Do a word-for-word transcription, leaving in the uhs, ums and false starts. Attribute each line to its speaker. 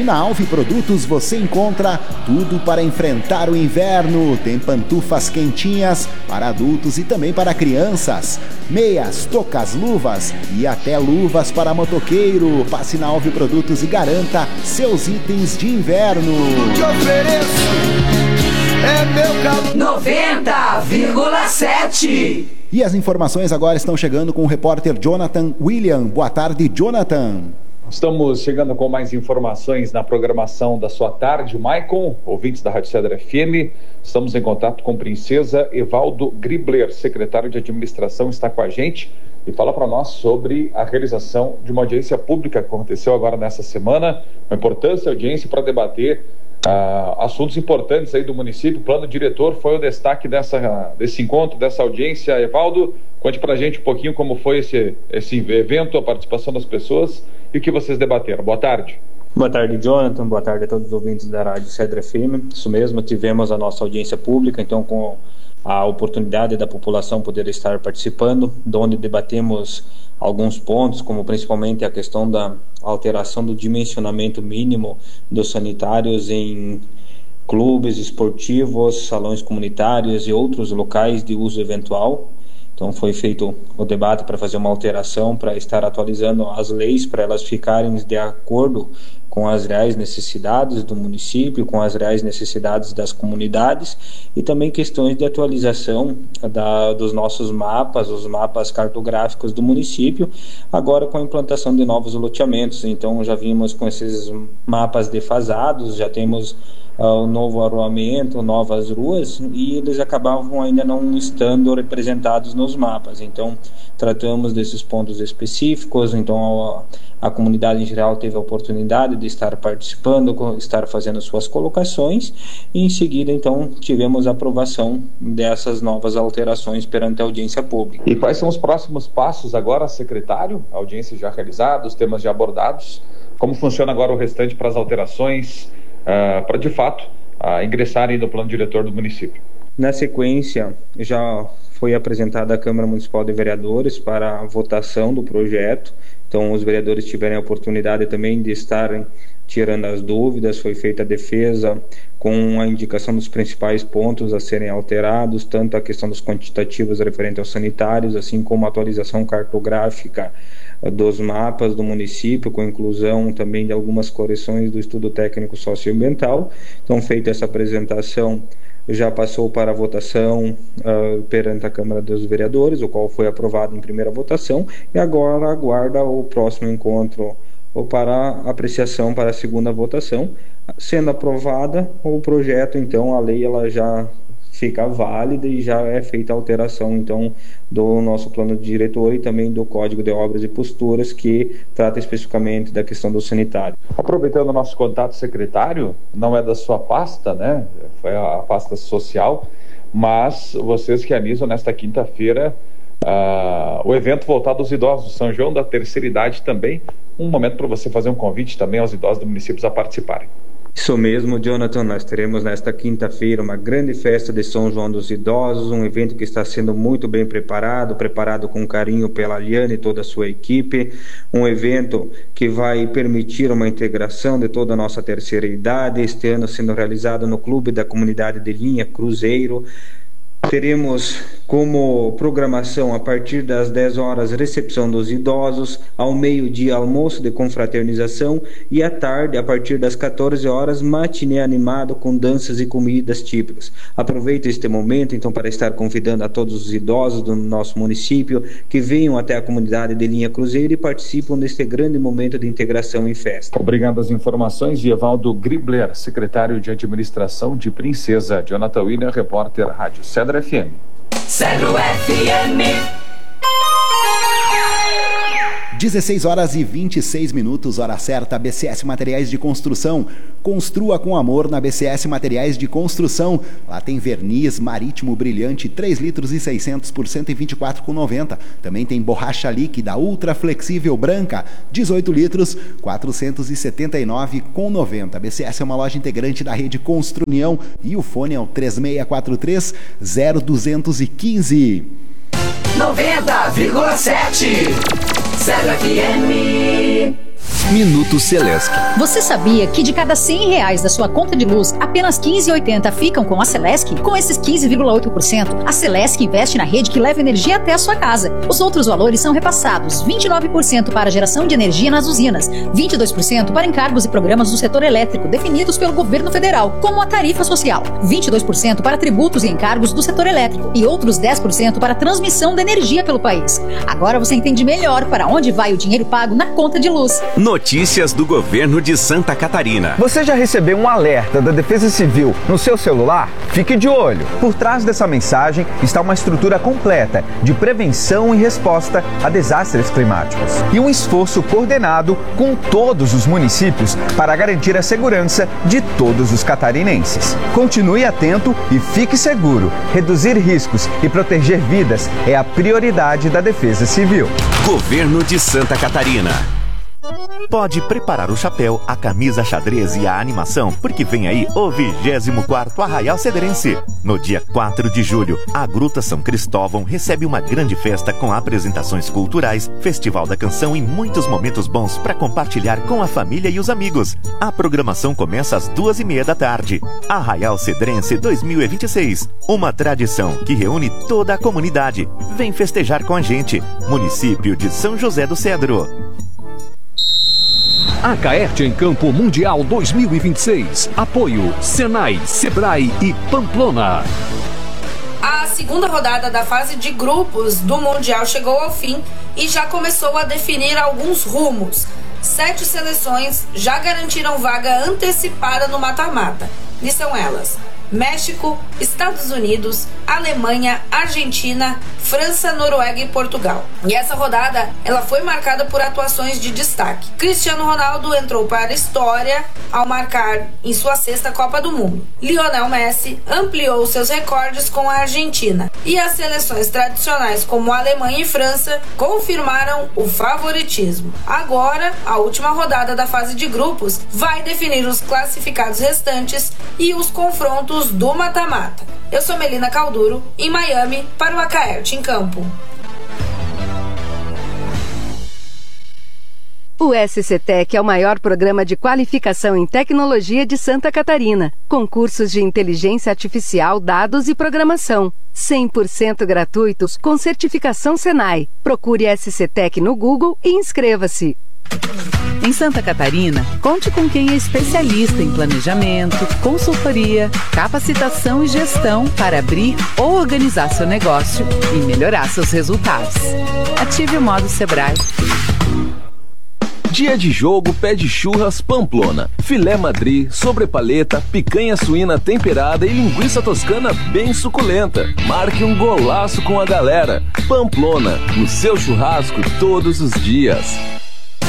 Speaker 1: Na Alvi Produtos você encontra tudo para enfrentar o inverno. Tem pantufas quentinhas para adultos e também para crianças. Meias, tocas, luvas e até luvas para motoqueiro. Passe na Alvi Produtos e garanta seus itens de inverno.
Speaker 2: Te ofereço é meu calor.
Speaker 3: noventa vírgula sete.
Speaker 1: E as informações agora estão chegando com o repórter Jonathan William. Boa tarde, Jonathan.
Speaker 4: Estamos chegando com mais informações na programação da sua tarde. Maicon, ouvintes da Rádio Cedro F M, estamos em contato com Princesa Evaldo Gribler, secretário de administração, está com a gente e fala para nós sobre a realização de uma audiência pública que aconteceu agora nessa semana, uma importância audiência para debater uh, assuntos importantes aí do município. O plano diretor foi o destaque dessa, desse encontro, dessa audiência. Evaldo, conte para a gente um pouquinho como foi esse, esse evento, a participação das pessoas e o que vocês debateram. Boa tarde.
Speaker 5: Boa tarde, Jonathan. Boa tarde a todos os ouvintes da Rádio Cedro F M. Isso mesmo, tivemos a nossa audiência pública, então com a oportunidade da população poder estar participando, onde debatemos alguns pontos, como principalmente a questão da alteração do dimensionamento mínimo dos sanitários em clubes esportivos, salões comunitários e outros locais de uso eventual. Então foi feito o debate para fazer uma alteração, para estar atualizando as leis, para elas ficarem de acordo com as reais necessidades do município, com as reais necessidades das comunidades, e também questões de atualização da, dos nossos mapas, os mapas cartográficos do município, agora com a implantação de novos loteamentos. Então já vimos com esses mapas defasados, já temos o uh, novo arruamento, novas ruas, e eles acabavam ainda não estando representados nos mapas. Então tratamos desses pontos específicos. Então a, a comunidade em geral teve a oportunidade de estar participando, estar fazendo suas colocações, e em seguida então tivemos a aprovação dessas novas alterações perante a audiência pública.
Speaker 4: E quais são os próximos passos agora, secretário? A audiência já realizada, os temas já abordados. Como funciona agora o restante para as alterações, Uh, para de fato uh, ingressarem no plano diretor do município?
Speaker 5: Na sequência, já foi apresentada à Câmara Municipal de Vereadores para a votação do projeto. Então os vereadores tiveram a oportunidade também de estarem tirando as dúvidas, foi feita a defesa com a indicação dos principais pontos a serem alterados, tanto a questão dos quantitativos referente aos sanitários, assim como a atualização cartográfica dos mapas do município, com inclusão também de algumas correções do estudo técnico socioambiental. Então, feita essa apresentação, já passou para a votação uh, perante a Câmara dos Vereadores, o qual foi aprovado em primeira votação, e agora aguarda o próximo encontro ou para apreciação para a segunda votação. Sendo aprovada o projeto, então a lei ela já fica válida e já é feita a alteração então do nosso plano diretor e também do Código de Obras e Posturas, que trata especificamente da questão do sanitário.
Speaker 4: Aproveitando o nosso contato, secretário, não é da sua pasta, né? Foi a pasta social, mas vocês realizam nesta quinta-feira uh, o evento voltado aos idosos, São João da Terceira Idade também. Um momento para você fazer um convite também aos idosos do município a participarem.
Speaker 5: Isso mesmo, Jonathan, nós teremos nesta quinta-feira uma grande festa de São João dos Idosos, um evento que está sendo muito bem preparado, preparado com carinho pela Aliane e toda a sua equipe, um evento que vai permitir uma integração de toda a nossa terceira idade, este ano sendo realizado no Clube da Comunidade de Linha Cruzeiro. Teremos como programação, a partir das dez horas, recepção dos idosos, ao meio-dia, almoço de confraternização, e à tarde, a partir das quatorze horas, matinê animado com danças e comidas típicas. Aproveito este momento, então, para estar convidando a todos os idosos do nosso município que venham até a comunidade de Linha Cruzeiro e participam deste grande momento de integração e festa.
Speaker 4: Obrigado às informações de Evaldo Gribler, secretário de administração de Princesa. Jonathan William, repórter Rádio Cedro F M.
Speaker 3: Cedro F M.
Speaker 1: dezesseis horas e vinte e seis minutos, hora certa. B C S Materiais de Construção. Construa com amor na B C S Materiais de Construção. Lá tem verniz marítimo brilhante três litros e seiscentos por cento e vinte e quatro reais e noventa centavos. Também tem borracha líquida ultra flexível branca dezoito litros, quatrocentos e setenta e nove reais e noventa centavos. B C S é uma loja integrante da rede Construnião e o fone é o três seis quatro três, zero dois um cinco.
Speaker 3: noventa vírgula sete Cedro F M.
Speaker 6: Minuto Celesc.
Speaker 7: Você sabia que de cada cem reais da sua conta de luz, apenas quinze vírgula oitenta ficam com a Celesc? Com esses quinze vírgula oito por cento, a Celesc investe na rede que leva energia até a sua casa. Os outros valores são repassados: vinte e nove por cento para a geração de energia nas usinas, vinte e dois por cento para encargos e programas do setor elétrico definidos pelo governo federal, como a tarifa social, vinte e dois por cento para tributos e encargos do setor elétrico e outros dez por cento para a transmissão de energia pelo país. Agora você entende melhor para onde vai o dinheiro pago na conta de luz.
Speaker 6: Notícias do governo de Santa Catarina.
Speaker 8: Você já recebeu um alerta da Defesa Civil no seu celular? Fique de olho. Por trás dessa mensagem está uma estrutura completa de prevenção e resposta a desastres climáticos e um esforço coordenado com todos os municípios para garantir a segurança de todos os catarinenses. Continue atento e fique seguro. Reduzir riscos e proteger vidas é a prioridade da Defesa Civil.
Speaker 6: Governo de Santa Catarina. Pode preparar o chapéu, a camisa xadrez e a animação, porque vem aí o vigésimo quarto Arraial Cedrense. No dia quatro de julho, a Gruta São Cristóvão recebe uma grande festa com apresentações culturais, festival da canção e muitos momentos bons para compartilhar com a família e os amigos. A programação começa às duas e meia da tarde. Arraial Cedrense dois mil e vinte e seis, uma tradição que reúne toda a comunidade. Vem festejar com a gente. Município de São José do Cedro.
Speaker 9: Acaerte em Campo Mundial dois mil e vinte e seis. Apoio Senai, Sebrae e Pamplona.
Speaker 10: A segunda rodada da fase de grupos do Mundial chegou ao fim e já começou a definir alguns rumos. Sete seleções já garantiram vaga antecipada no mata-mata. E são elas: México, Estados Unidos, Alemanha, Argentina, França, Noruega e Portugal. E essa rodada, ela foi marcada por atuações de destaque. Cristiano Ronaldo entrou para a história ao marcar em sua sexta Copa do Mundo. Lionel Messi ampliou seus recordes com a Argentina. E as seleções tradicionais como Alemanha e França confirmaram o favoritismo. Agora, a última rodada da fase de grupos vai definir os classificados restantes e os confrontos do mata-mata. Eu sou Melina Calduro, em Miami, para o Acaerte em Campo.
Speaker 11: O S C Tec é o maior programa de qualificação em tecnologia de Santa Catarina, com cursos de inteligência artificial, dados e programação. cem por cento gratuitos com certificação Senai. Procure S C Tec no Google e inscreva-se.
Speaker 12: Em Santa Catarina, conte com quem é especialista em planejamento, consultoria, capacitação e gestão para abrir ou organizar seu negócio e melhorar seus resultados. Ative o modo Sebrae.
Speaker 13: Dia de jogo pede churras Pamplona. Filé madri, sobrepaleta, picanha suína temperada e linguiça toscana bem suculenta. Marque um golaço com a galera. Pamplona, no seu churrasco todos os dias.